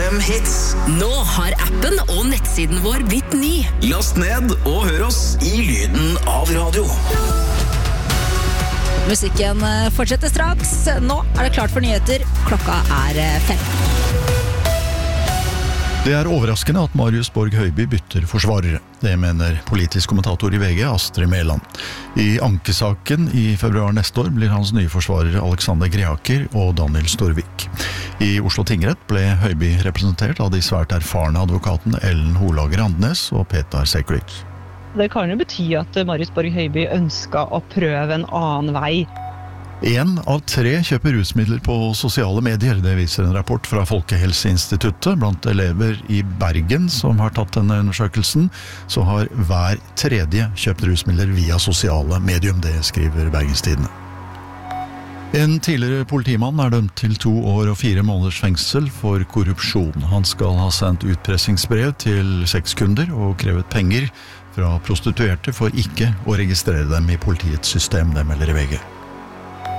FM Hits. Nå har appen og nettsiden vår blitt ny. Last ned og hør oss i lyden av radio. Musikken fortsetter straks. Nå det klart for nyheter. Klokka 5. Det overraskende at Marius Borg Høiby bytter forsvarere. Det mener politisk kommentator i VG, Astrid Mæland. I ankesaken i februar neste år blir hans nye forsvarere Alexander Greaker og Daniel Storvik. I Oslo tingrett ble Høiby representert av de svært erfarne advokatene Ellen Holager Andnes og Petar Seklic. Det kan jo bety at Marius Borg Høiby ønsket å prøve en annen vei. 1 av 3 kjøper rusmidler på sosiale medier. Det viser en rapport fra Folkehelseinstituttet. Blant elever i Bergen som har tatt denne undersøkelsen, så har hver tredje kjøpt rusmidler via sosiale medium. Det skriver Bergens Tidende. En tidligere politimann dømt til 2 år og 4 måneders fengsel for korrupsjon. Han skal ha sendt utpressingsbrev til sexkunder og krevet penger fra prostituerte for ikke å registrere dem i politiets system, det melder VG.